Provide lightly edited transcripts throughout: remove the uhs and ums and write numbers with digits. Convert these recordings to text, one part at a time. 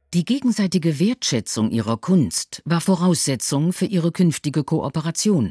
Die gegenseitige Wertschätzung ihrer Kunst war Voraussetzung für ihre künftige Kooperation.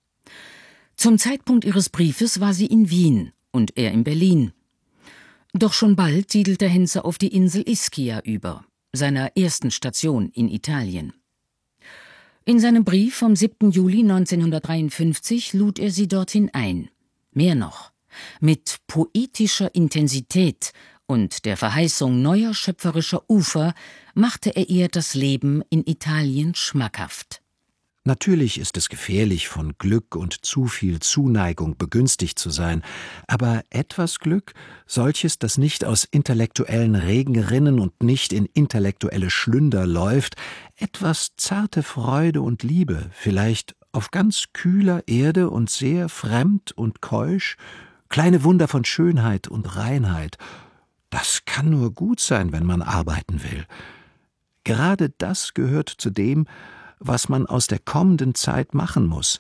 Zum Zeitpunkt ihres Briefes war sie in Wien und er in Berlin. Doch schon bald siedelte Henze auf die Insel Ischia über, seiner ersten Station in Italien. In seinem Brief vom 7. Juli 1953 lud er sie dorthin ein. Mehr noch, mit poetischer Intensität und der Verheißung neuer schöpferischer Ufer machte er ihr das Leben in Italien schmackhaft. Natürlich ist es gefährlich, von Glück und zu viel Zuneigung begünstigt zu sein, aber etwas Glück, solches, das nicht aus intellektuellen Regen rinnen und nicht in intellektuelle Schlünder läuft, etwas zarte Freude und Liebe, vielleicht auf ganz kühler Erde und sehr fremd und keusch, kleine Wunder von Schönheit und Reinheit, das kann nur gut sein, wenn man arbeiten will. Gerade das gehört zu dem, was man aus der kommenden Zeit machen muss.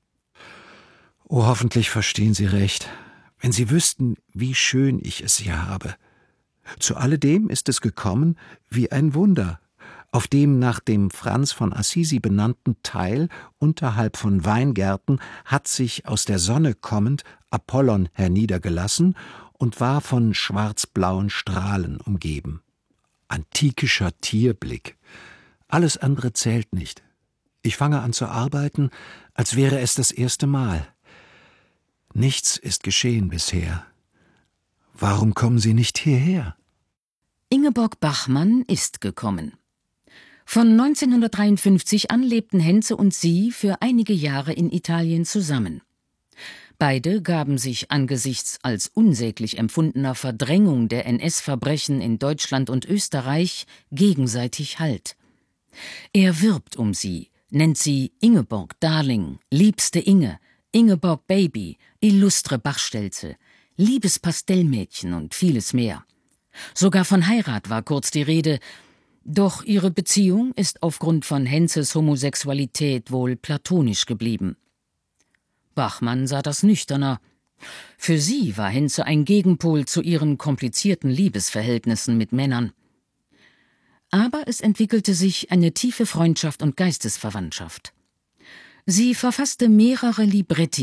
Oh, hoffentlich verstehen Sie recht, wenn Sie wüssten, wie schön ich es hier habe. Zu alledem ist es gekommen wie ein Wunder. Auf dem nach dem Franz von Assisi benannten Teil unterhalb von Weingärten hat sich aus der Sonne kommend Apollon herniedergelassen und war von schwarzblauen Strahlen umgeben. Antikischer Tierblick. Alles andere zählt nicht. Ich fange an zu arbeiten, als wäre es das erste Mal. Nichts ist geschehen bisher. Warum kommen Sie nicht hierher? Ingeborg Bachmann ist gekommen. Von 1953 an lebten Henze und sie für einige Jahre in Italien zusammen. Beide gaben sich angesichts als unsäglich empfundener Verdrängung der NS-Verbrechen in Deutschland und Österreich gegenseitig Halt. Er wirbt um sie, nennt sie Ingeborg Darling, liebste Inge, Ingeborg Baby, illustre Bachstelze, liebes Pastellmädchen und vieles mehr. Sogar von Heirat war kurz die Rede, doch ihre Beziehung ist aufgrund von Henzes Homosexualität wohl platonisch geblieben. Bachmann sah das nüchterner. Für sie war Henze ein Gegenpol zu ihren komplizierten Liebesverhältnissen mit Männern. Aber es entwickelte sich eine tiefe Freundschaft und Geistesverwandtschaft. Sie verfasste mehrere Libretti